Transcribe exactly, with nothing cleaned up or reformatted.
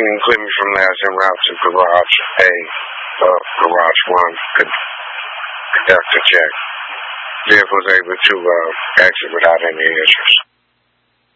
can clear me from that en route to garage A, uh, garage one. Could conduct a check. Vehicle was able to uh, exit without any issues.